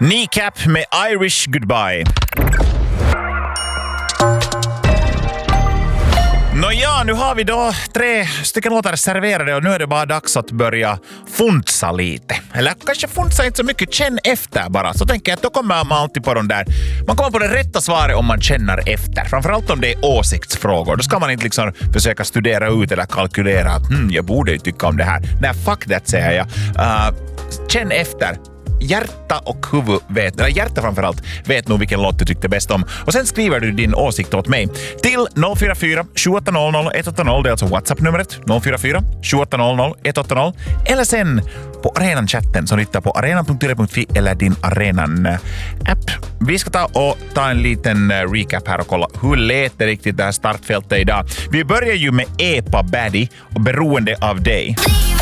Kneecap med Irish Goodbye. Nåja, nu har vi då 3 stycken låtar serverade och nu är det bara dags att börja funtsa lite. Eller kanske funtsa inte så mycket, känn efter bara. Så tänker jag att då kommer man alltid på de där. Man kommer på det rätta svaret om man känner efter. Framförallt om det är åsiktsfrågor. Då ska man inte liksom försöka studera ut eller kalkylera att jag borde ju tycka om det här. Nej, fuck that säger jag. Känn efter. Hjärta och huvud vet, eller hjärta framförallt, vet nog vilken låt du tyckte bäst om. Och sen skriver du din åsikt åt mig till 044 2800 180. Det är alltså WhatsApp-numret 044 2800 180. Eller sen på Arenan-chatten som hittar på arenan.yle.fi eller din Arenan-app. Vi ska ta en liten recap här och kolla hur lät det riktigt det här startfältet idag. Vi börjar ju med Epa Baddy och Beroende av dig.